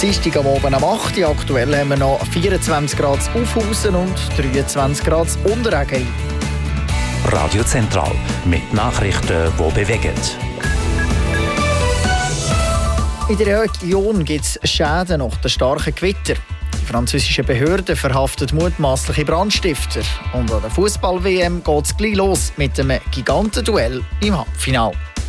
Dienstag am Abend am 8 Uhr. Aktuell haben wir noch 24 Grad Aufhausen und 23 Grad Unterregen. Radio Zentral mit Nachrichten, die bewegen. In der Region gibt es Schäden nach den starken Gewitter. Die französischen Behörden verhaften mutmaßliche Brandstifter. Und an der Fußball-WM geht es gleich los mit einem Gigantenduell im Halbfinale.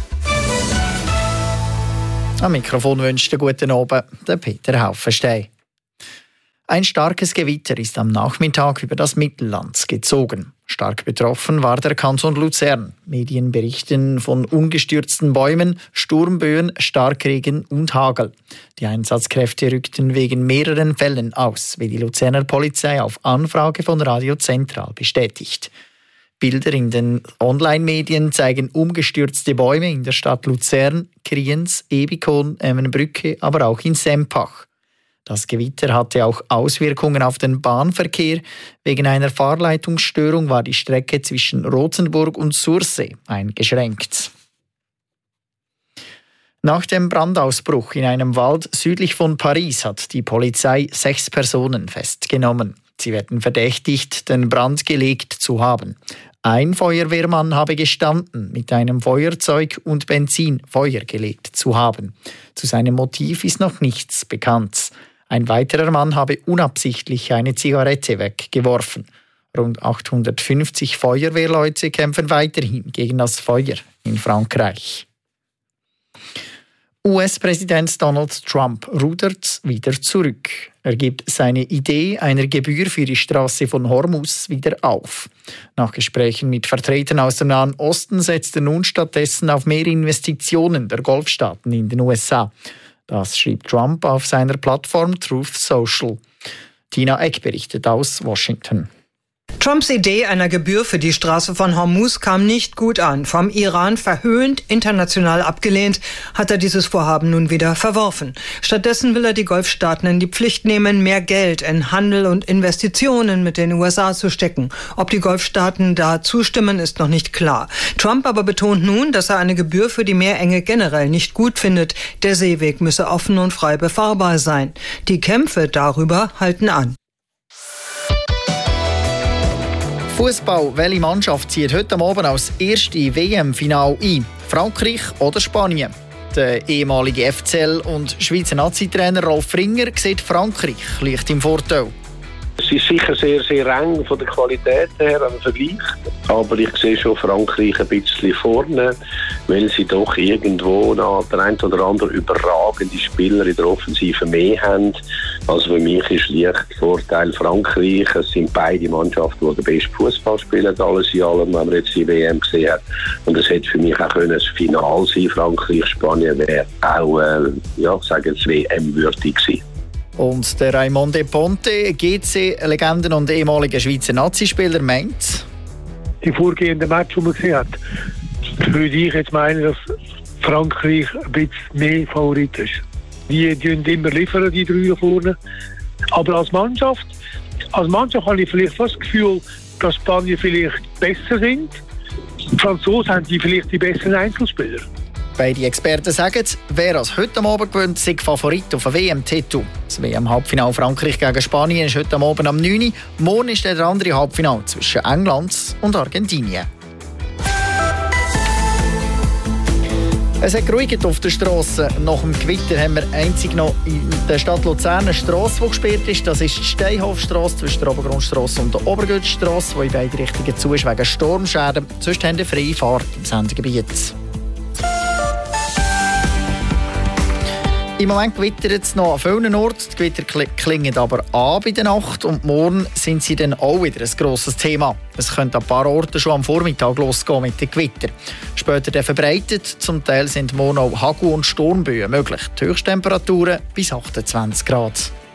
Am Mikrofon wünscht einen guten Abend der Peter Haufenstein. Ein starkes Gewitter ist am Nachmittag über das Mittelland gezogen. Stark betroffen war der Kanton Luzern. Medien berichten von umgestürzten Bäumen, Sturmböen, Starkregen und Hagel. Die Einsatzkräfte rückten wegen mehreren Fällen aus, wie die Luzerner Polizei auf Anfrage von Radio Zentral bestätigt. Bilder in den Online-Medien zeigen umgestürzte Bäume in der Stadt Luzern, Kriens, Ebikon, Emmenbrücke, aber auch in Sempach. Das Gewitter hatte auch Auswirkungen auf den Bahnverkehr. Wegen einer Fahrleitungsstörung war die Strecke zwischen Rothenburg und Sursee eingeschränkt. Nach dem Brandausbruch in einem Wald südlich von Paris hat die Polizei 6 Personen festgenommen. Sie werden verdächtigt, den Brand gelegt zu haben. Ein Feuerwehrmann habe gestanden, mit einem Feuerzeug und Benzin Feuer gelegt zu haben. Zu seinem Motiv ist noch nichts bekannt. Ein weiterer Mann habe unabsichtlich eine Zigarette weggeworfen. Rund 850 Feuerwehrleute kämpfen weiterhin gegen das Feuer in Frankreich. US-Präsident Donald Trump rudert wieder zurück. Er gibt seine Idee einer Gebühr für die Straße von Hormuz wieder auf. Nach Gesprächen mit Vertretern aus dem Nahen Osten setzt er nun stattdessen auf mehr Investitionen der Golfstaaten in den USA. Das schrieb Trump auf seiner Plattform Truth Social. Tina Eck berichtet aus Washington. Trumps Idee einer Gebühr für die Straße von Hormuz kam nicht gut an. Vom Iran verhöhnt, international abgelehnt, hat er dieses Vorhaben nun wieder verworfen. Stattdessen will er die Golfstaaten in die Pflicht nehmen, mehr Geld in Handel und Investitionen mit den USA zu stecken. Ob die Golfstaaten da zustimmen, ist noch nicht klar. Trump aber betont nun, dass er eine Gebühr für die Meerenge generell nicht gut findet. Der Seeweg müsse offen und frei befahrbar sein. Die Kämpfe darüber halten an. Fußball, welche Mannschaft zieht heute Abend als erste WM-Final ein? Frankreich oder Spanien? Der ehemalige FCL und Schweizer Nazi-Trainer Rolf Ringer sieht Frankreich leicht im Vorteil. Es ist sicher sehr, sehr eng von der Qualität her am Vergleich. Aber ich sehe schon Frankreich ein bisschen vorne, weil sie doch irgendwo noch der ein oder andere überragende Spieler in der Offensive mehr haben. Also für mich ist leicht Vorteil Frankreich. Es sind beide Mannschaften, die den besten Fußball spielen, alles in allem, wenn man jetzt die WM gesehen hat. Und es hätte für mich auch ein Final sein. Frankreich-Spanien wäre auch, sagen wir, WM-würdig gewesen. Und der Raimonde Ponte, GC-Legenden und ehemaliger Schweizer Nazispieler, meint: Die vorgehenden Match, die man gesehen hat, würde ich jetzt meinen, dass Frankreich ein bisschen mehr Favorit ist. Die immer liefern, die 3 da vorne. Aber als Mannschaft habe ich vielleicht fast das Gefühl, dass Spanien vielleicht besser sind. Die Franzosen haben vielleicht die besseren Einzelspieler. Beide Experten sagen, wer als heute Abend gewinnt, sei Favorit auf den WM-Titel. Das WM-Halbfinale Frankreich gegen Spanien ist heute Abend am 9 Uhr. Morgen ist der andere Halbfinale zwischen England und Argentinien. Es hat geruhigt auf der Strasse. Nach dem Gewitter haben wir einzig noch in der Stadt Luzern eine Strasse, die gesperrt ist. Das ist die Steinhofstrasse zwischen der Obergrundstrasse und der Obergötzstrasse, die in beide Richtungen zu ist wegen Sturmschäden. Sonst haben wir freie Fahrt im Sendegebiet. Im Moment gewittert es noch an vielen Orten. Die Gewitter klingen aber an bei der Nacht und morgen sind sie dann auch wieder ein grosses Thema. Es könnte an ein paar Orten schon am Vormittag losgehen mit den Gewittern. Später dann verbreitet. Zum Teil sind morgen auch Hagel- und Sturmböen möglich. Die Höchsttemperaturen bis 28 Grad.